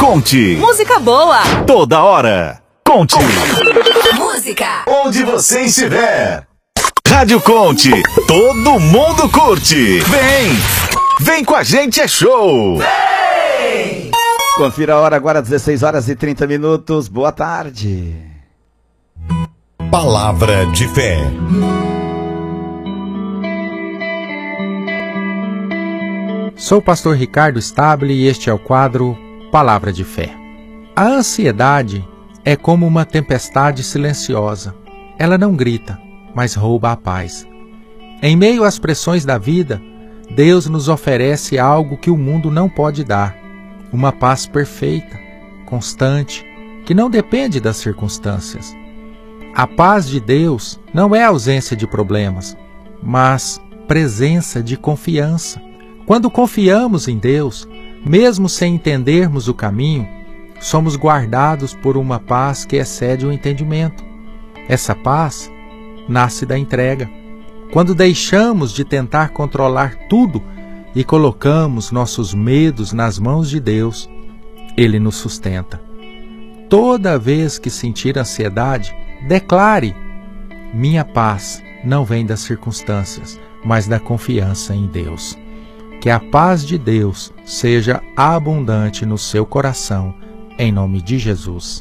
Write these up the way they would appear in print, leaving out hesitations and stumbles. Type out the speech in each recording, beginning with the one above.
Conte. Música boa. Toda hora. Conte. Música. Onde você estiver. Rádio Conte. Todo mundo curte. Vem com a gente, é show. Vem! Confira a hora agora, 16 horas e 30 minutos. Boa tarde. Palavra de fé. Sou o pastor Ricardo Stable e este é o quadro Palavra de Fé. A ansiedade é como uma tempestade silenciosa. Ela não grita, mas rouba a paz. Em meio às pressões da vida, Deus nos oferece algo que o mundo não pode dar. Uma paz perfeita, constante, que não depende das circunstâncias. A paz de Deus não é ausência de problemas, mas presença de confiança. Quando confiamos em Deus, mesmo sem entendermos o caminho, somos guardados por uma paz que excede o entendimento. Essa paz nasce da entrega. Quando deixamos de tentar controlar tudo e colocamos nossos medos nas mãos de Deus, Ele nos sustenta. Toda vez que sentir ansiedade, declare: minha paz não vem das circunstâncias, mas da confiança em Deus. Que a paz de Deus seja abundante no seu coração, em nome de Jesus.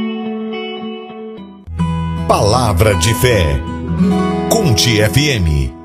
Palavra de fé. Conte FM.